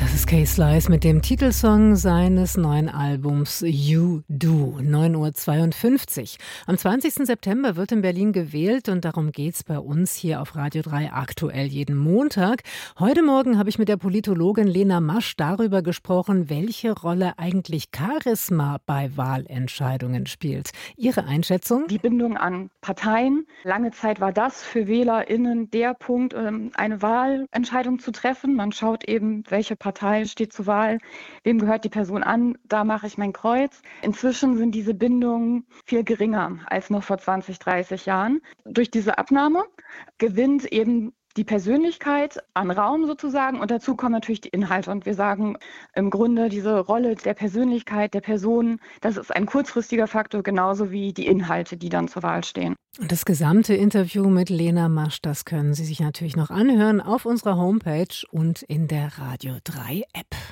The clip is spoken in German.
Das ist K-Slice mit dem Titelsong seines neuen Albums You Do, 9:52 Uhr. Am 20. September wird in Berlin gewählt und darum geht's bei uns hier auf Radio 3 aktuell jeden Montag. Heute Morgen habe ich mit der Politologin Lena Masch darüber gesprochen, welche Rolle eigentlich Charisma bei Wahlentscheidungen spielt. Ihre Einschätzung? Die Bindung an Parteien. Lange Zeit war das für WählerInnen der Punkt, eine Wahlentscheidung zu treffen. Man schaut eben, welche Partei steht zur Wahl, wem gehört die Person an, da mache ich mein Kreuz. Inzwischen sind diese Bindungen viel geringer als noch vor 20, 30 Jahren. Durch diese Abnahme gewinnt eben die Persönlichkeit an Raum sozusagen und dazu kommen natürlich die Inhalte. Und wir sagen im Grunde, diese Rolle der Persönlichkeit, der Person, das ist ein kurzfristiger Faktor, genauso wie die Inhalte, die dann zur Wahl stehen. Und das gesamte Interview mit Lena Masch, das können Sie sich natürlich noch anhören auf unserer Homepage und in der Radio 3 App.